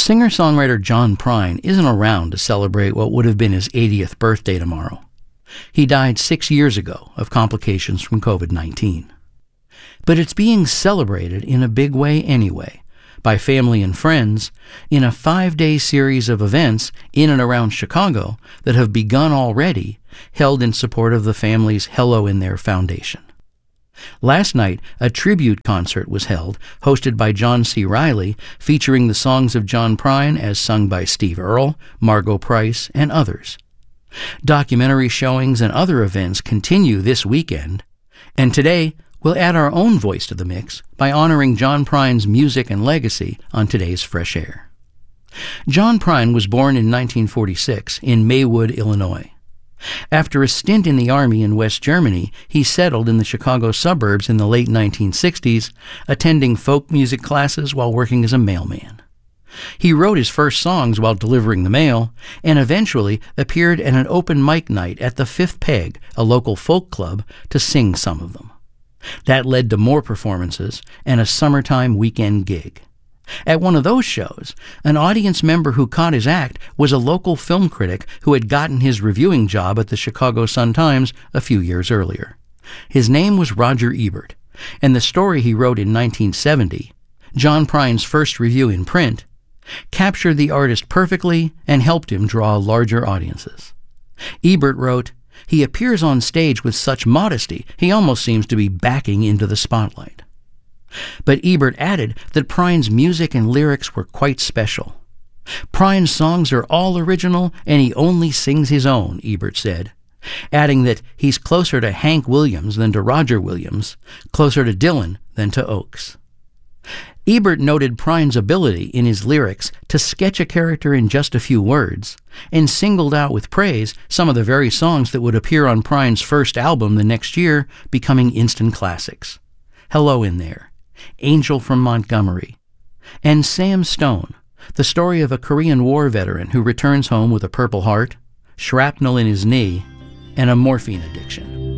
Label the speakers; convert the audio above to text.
Speaker 1: Singer-songwriter John Prine isn't around to celebrate what would have been his 80th birthday tomorrow. He died 6 years ago of complications from COVID-19. But it's being celebrated in a big way anyway, by family and friends, in a 5-day series of events in and around Chicago that have begun already, held in support of the family's Hello in There Foundation. Last night, a tribute concert was held, hosted by John C. Reilly, featuring the songs of John Prine as sung by Steve Earle, Margo Price, and others. Documentary showings and other events continue this weekend, and today we'll add our own voice to the mix by honoring John Prine's music and legacy on today's Fresh Air. John Prine was born in 1946 in Maywood, Illinois. After a stint in the Army in West Germany, he settled in the Chicago suburbs in the late 1960s, attending folk music classes while working as a mailman. He wrote his first songs while delivering the mail, and eventually appeared at an open mic night at the Fifth Peg, a local folk club, to sing some of them. That led to more performances and a summertime weekend gig. At one of those shows, an audience member who caught his act was a local film critic who had gotten his reviewing job at the Chicago Sun-Times a few years earlier. His name was Roger Ebert, and the story he wrote in 1970, John Prine's first review in print, captured the artist perfectly and helped him draw larger audiences. Ebert wrote, "He appears on stage with such modesty, he almost seems to be backing into the spotlight." But Ebert added that Prine's music and lyrics were quite special. "Prine's songs are all original, and he only sings his own," Ebert said, adding that he's closer to Hank Williams than to Roger Williams, closer to Dylan than to Oakes. Ebert noted Prine's ability in his lyrics to sketch a character in just a few words, and singled out with praise some of the very songs that would appear on Prine's first album the next year, becoming instant classics. Hello in There, Angel from Montgomery, and Sam Stone, the story of a Korean War veteran who returns home with a Purple Heart, shrapnel in his knee, and a morphine addiction.